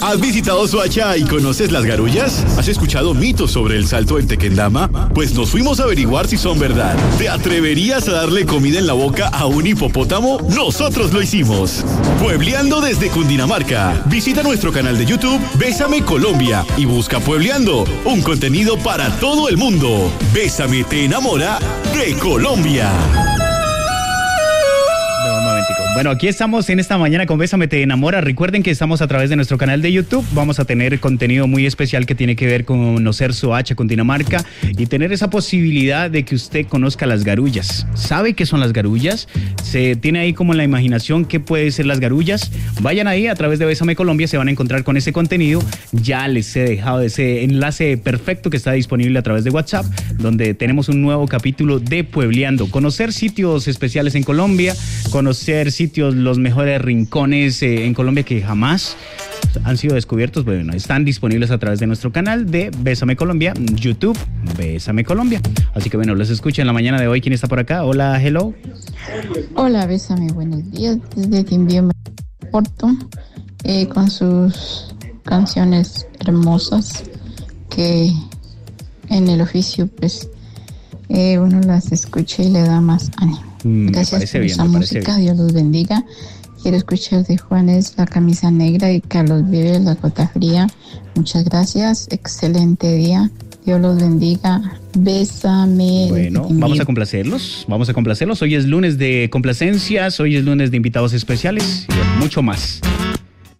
¿Has visitado Soacha y conoces las garullas? ¿Has escuchado mitos sobre el salto en Tequendama? Pues nos fuimos a averiguar si son verdad. ¿Te atreverías a darle comida en la boca a un hipopótamo? Nosotros lo hicimos. Puebleando desde Cundinamarca. Visita nuestro canal de YouTube Bésame Colombia y busca Puebleando, un contenido para todo el mundo. Bésame te enamora de Colombia. Bueno, aquí estamos en esta mañana con Bésame te enamora. Recuerden que estamos a través de nuestro canal de YouTube. Vamos a tener contenido muy especial que tiene que ver con conocer Soacha, Cundinamarca, y tener esa posibilidad de que usted conozca las garullas. ¿Sabe qué son las garullas? Se tiene ahí como en la imaginación qué puede ser las garullas. Vayan ahí a través de Bésame Colombia, se van a encontrar con ese contenido. Ya les he dejado ese enlace perfecto que está disponible a través de WhatsApp, donde tenemos un nuevo capítulo de Puebleando. Conocer sitios especiales en Colombia, conocer sitios, los mejores rincones en Colombia que jamás han sido descubiertos. Bueno, están disponibles a través de nuestro canal de Bésame Colombia, YouTube, Bésame Colombia. Así que bueno, los escucho en la mañana de hoy. ¿Quién está por acá? Hola, hello. Hola, Bésame, buenos días. Desde Quindío me reporto con sus canciones hermosas que en el oficio pues uno las escucha y le da más ánimo. Gracias por esa música, Dios los bendiga. Quiero escuchar de Juanes La Camisa Negra y Carlos Vives La Gota Fría. Muchas gracias, excelente día, Dios los bendiga. Bésame. Bueno, vamos a complacerlos. Hoy es lunes de complacencias, hoy es lunes de invitados especiales y mucho más.